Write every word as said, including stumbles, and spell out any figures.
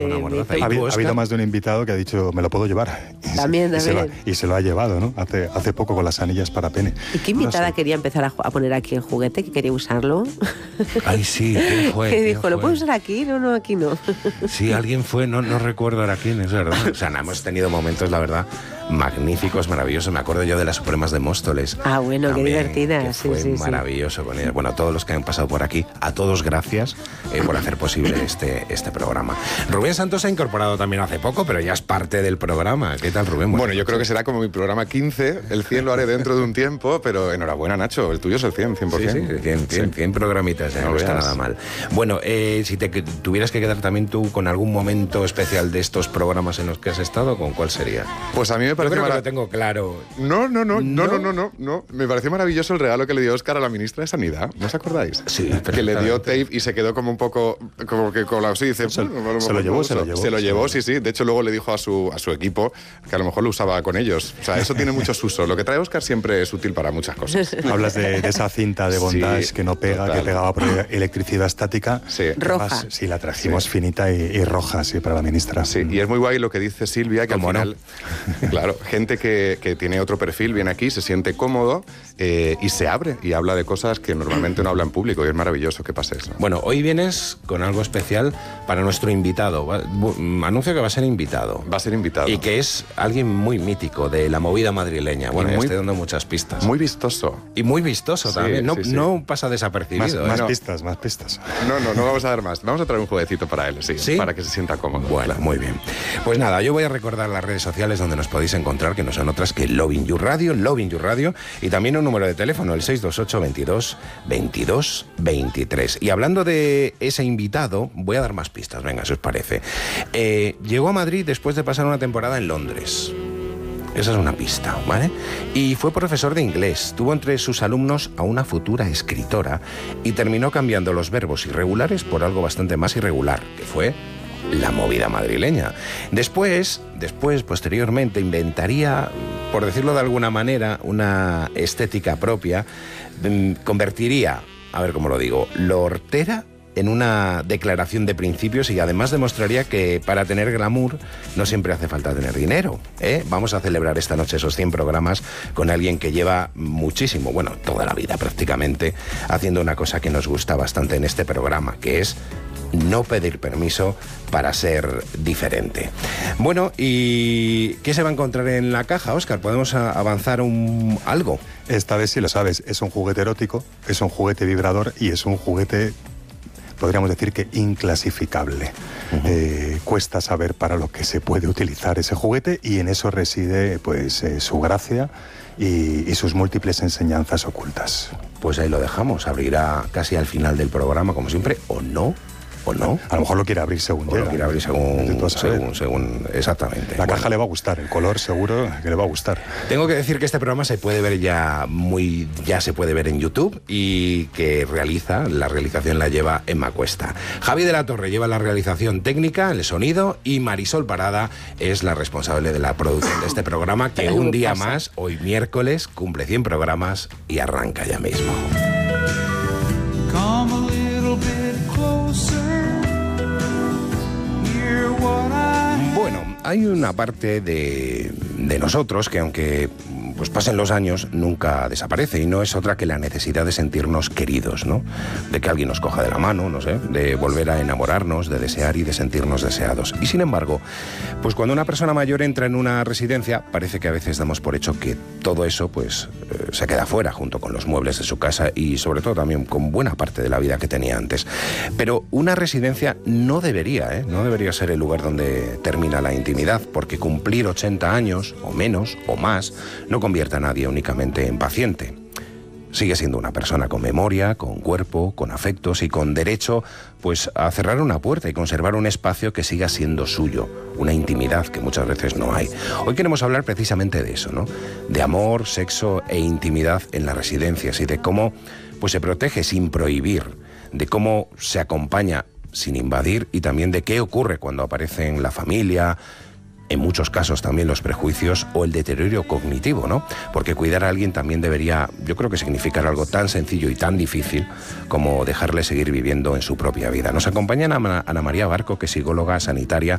Una mordaza. Ha, habido, ha habido más de un invitado que ha dicho, me lo puedo llevar. Y también, se, también. Y se, lo, y se lo ha llevado, ¿no? Hace, hace poco con las anillas para pene. ¿Y qué invitada no sé. quería empezar a, a poner aquí el juguete, que quería usarlo? Ay, sí, ¿quién fue? Que ¿Quién dijo, fue? ¿lo puedo usar aquí? No, no, aquí no. Sí, alguien fue, no, no recuerdo ahora quién es, ¿verdad? O sea, hemos tenido momentos, la verdad, magníficos, maravillosos. Me acuerdo yo de las Supremas de Móstoles. Ah, bueno, también, qué divertida. Que sí, fue sí, maravilloso con ellas. Bueno, a todos los que han pasado por aquí, a todos gracias eh, por hacer posible este, este programa. Rubén Santos se ha incorporado también hace poco, pero ya es parte del programa. ¿Qué tal, Rubén? Bueno, yo creo que será como mi programa quince, el cien lo haré dentro de un tiempo, pero enhorabuena, Nacho, el tuyo es el cien, cien por ciento. Sí, sí, cien, cien, cien programitas, ya no, no está nada mal. Bueno, eh, si te que, tuvieras que quedar también tú con algún momento especial de estos programas en los que has estado, ¿con cuál sería? Pues a mí me parece... Yo creo que mara... lo tengo claro. No, no, no, no, ¿No? no, no, no, no. Me pareció maravilloso el regalo que le dio Óscar a la ministra de Sanidad, ¿no os acordáis? Sí, que le dio tape y se quedó como un poco, como que colapsó y dice... Se, bueno, se lo llevó, se lo llevó. Se lo llevó, sí, sí. De hecho, luego le dijo a su, a su equipo que a lo mejor lo usaba con ellos. O sea, eso tiene muchos usos. Lo que trae Óscar siempre es útil para muchas cosas. Hablas de, de esa cinta de bondage Sí, que no pega, total. que pegaba por electricidad estática. Sí. Roja. Además, sí, la trajimos Sí. finita y, y roja, sí, para la ministra. Sí, y es muy guay lo que dice Silvia, que al ¿Cómo no? final, claro, gente que, que tiene otro perfil viene aquí, se siente cómodo eh, y se abre y habla de cosas que normalmente no habla en público y es maravilloso que pase eso. Bueno, hoy vienes con algo especial para nuestro invitado. Va- bu- Anuncio que va a ser invitado. Va a ser invitado. Y que es alguien muy mítico de la movida madrileña. Bueno, Y ya muy- estoy dando muchas pistas. Muy vistoso. y muy vistoso Sí, también. No, sí, sí. no pasa Más, desapercibido. más ¿eh? No. pistas, más pistas. No, no, no vamos a dar más. Vamos a traer un jueguecito para él, sí, ¿Sí? para que se sienta cómodo. Bueno, muy bien. Pues nada, yo voy a recordar las redes sociales donde nos podéis encontrar, que no son otras que Loving You Radio, Loving You Radio, y también un número de teléfono, el seis dos ocho, veintidós, veintidós, veintitrés. Y hablando de ese invitado, voy a dar más pistas, venga, si os parece. Eh, llegó a Madrid después de pasar una temporada en Londres. Esa es una pista, ¿vale? Y fue profesor de inglés. Tuvo entre sus alumnos a una futura escritora y terminó cambiando los verbos irregulares por algo bastante más irregular, que fue la movida madrileña. Después, después, posteriormente, inventaría, por decirlo de alguna manera, una estética propia, mm, convertiría, a ver cómo lo digo, lo hortera en una declaración de principios y además demostraría que para tener glamour no siempre hace falta tener dinero, ¿eh? Vamos a celebrar esta noche esos cien programas con alguien que lleva muchísimo, bueno, toda la vida prácticamente, haciendo una cosa que nos gusta bastante en este programa, que es no pedir permiso para ser diferente. Bueno, ¿y qué se va a encontrar en la caja, Óscar? ¿Podemos a- avanzar un algo? Esta vez sí lo sabes, es un juguete erótico, es un juguete vibrador y es un juguete, podríamos decir que inclasificable. Uh-huh. Eh, cuesta saber para lo que se puede utilizar ese juguete y en eso reside pues eh, su gracia y, y sus múltiples enseñanzas ocultas. Pues ahí lo dejamos, abrirá casi al final del programa, como siempre, o no. ¿O no? A lo mejor lo quiere abrir según O llega. lo quiere abrir según, Tú sabes. según, según, exactamente. La Bueno, caja le va a gustar, el color seguro que le va a gustar. tengo que decir que este programa se puede ver ya muy, ya se puede ver en YouTube y que realiza, la realización la lleva Emma Cuesta. Javi de la Torre lleva la realización técnica, el sonido, y Marisol Parada es la responsable de la producción de este programa, que un día más, hoy miércoles, cumple cien programas y arranca ya mismo. Come a little bit closer. Hear what I Bueno, hay una parte de, de nosotros que aunque pues pasen los años nunca desaparece y no es otra que la necesidad de sentirnos queridos, ¿no? De que alguien nos coja de la mano, no sé, de volver a enamorarnos, de desear y de sentirnos deseados. Y sin embargo, pues cuando una persona mayor entra en una residencia, parece que a veces damos por hecho que todo eso pues eh, se queda fuera junto con los muebles de su casa y sobre todo también con buena parte de la vida que tenía antes. Pero una residencia no debería, ¿eh? No debería ser el lugar donde termina la intimidad, porque cumplir ochenta años, o menos, o más, no convierte a nadie únicamente en paciente. Sigue siendo una persona con memoria, con cuerpo, con afectos y con derecho pues a cerrar una puerta y conservar un espacio que siga siendo suyo, una intimidad que muchas veces no hay. Hoy queremos hablar precisamente de eso, ¿no? De amor, sexo e intimidad en las residencias y de cómo pues se protege sin prohibir, de cómo se acompaña sin invadir y también de qué ocurre cuando aparece en la familia, en muchos casos también los prejuicios o el deterioro cognitivo, ¿no? Porque cuidar a alguien también debería, yo creo que significar algo tan sencillo y tan difícil como dejarle seguir viviendo en su propia vida. Nos acompaña Ana, Ana María Barco, que es psicóloga sanitaria